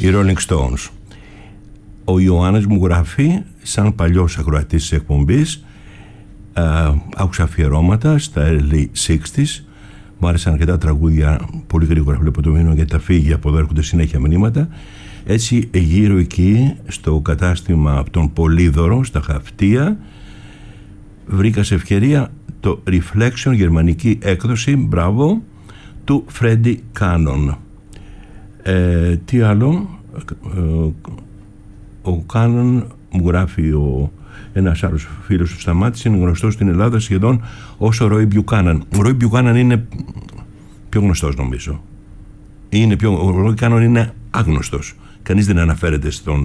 οι Rolling Stones. Ο Ιωάννης μου γράφει, σαν παλιός ακροατής της εκπομπής, άκουσα αφιερώματα στα early 60s, μου άρεσαν αρκετά τραγούδια, πολύ γρήγορα βλέπω το μήνυμα γιατί τα φύγει, από εδώ έρχονται συνέχεια μηνύματα. Έτσι γύρω εκεί στο κατάστημα των Πολύδωρο, στα Χαυτία, βρήκα σε ευκαιρία το Reflection, γερμανική έκδοση, μπράβο, του Freddie Cannon. Τι άλλο, ο Cannon μου γράφει, ένας άλλος φίλος του Σταμάτης, είναι γνωστός στην Ελλάδα σχεδόν όσο ο Roy Buchanan. Ο Roy Buchanan είναι πιο γνωστός νομίζω. Ο Roy Cannon είναι άγνωστος. Κανείς δεν αναφέρεται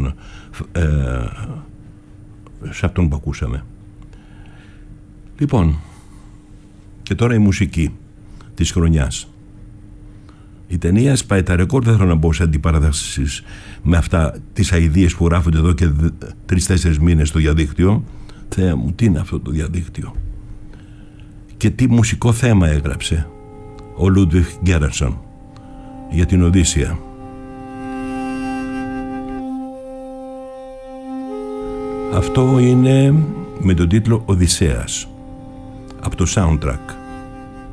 σε αυτόν που ακούσαμε. Λοιπόν, και τώρα η μουσική της χρονιάς. Η ταινία σπάει τα ρεκόρ, δεν θέλω να μπω σε αντιπαραθέσεις με αυτά τις αηδίες που γράφονται εδώ και 3-4 μήνες στο διαδίκτυο. Θεέ μου, τι είναι αυτό το διαδίκτυο. Και τι μουσικό θέμα έγραψε ο Λούντβιχ Γκέρανσον για την Οδύσσεια. Αυτό είναι με τον τίτλο Οδυσσέας, από το soundtrack.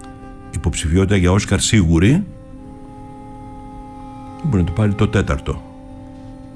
Υποψηφιότητα για Όσκαρ σίγουρη. Μπορεί να το πάρει το 4ο.